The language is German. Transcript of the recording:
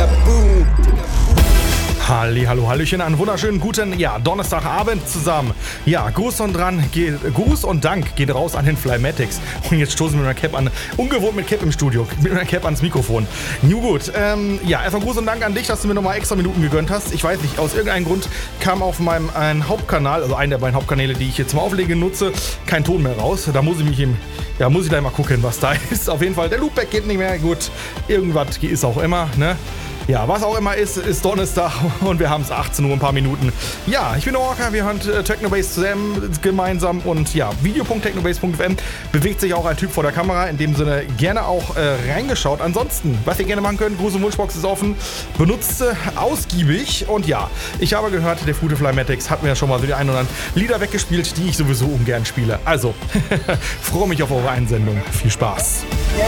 boom. Hallo, hallöchen, einen wunderschönen guten, Donnerstagabend zusammen. Ja, Gruß und Dank geht raus an den Flymatics. Und jetzt stoßen wir mit einer Cap an, ungewohnt mit Cap im Studio, mit einer Cap ans Mikrofon. Nun gut, erstmal Gruß und Dank an dich, dass du mir nochmal extra Minuten gegönnt hast. Ich weiß nicht, aus irgendeinem Grund kam auf meinem Hauptkanal, also einen der beiden Hauptkanäle, die ich jetzt zum Auflegen nutze, kein Ton mehr raus. Da muss ich da mal gucken, was da ist. Auf jeden Fall, der Loopback geht nicht mehr, gut, irgendwas ist auch immer, ne? Ja, was auch immer ist Donnerstag und wir haben es 18 Uhr, ein paar Minuten. Ja, ich bin Orca, wir hören Technobase zusammen gemeinsam und ja, video.technobase.fm bewegt sich auch ein Typ vor der Kamera. In dem Sinne gerne auch reingeschaut. Ansonsten, was ihr gerne machen könnt, Gruß- und Wunschbox ist offen, benutzt sie ausgiebig und ja, ich habe gehört, der gute Flymatics hat mir schon mal so die ein oder anderen Lieder weggespielt, die ich sowieso ungern spiele. Also, freue mich auf eure Einsendung. Viel Spaß. Yeah,